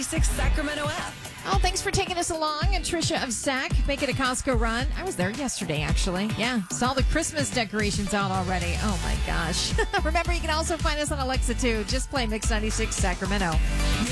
6 Sacramento app. Oh, thanks for taking us along. And Trisha of Sac, making a Costco run. I was there yesterday, actually. Yeah, saw the Christmas decorations out already. Oh, my gosh. Remember, you can also find us on Alexa, too. Just play Mix 96 Sacramento.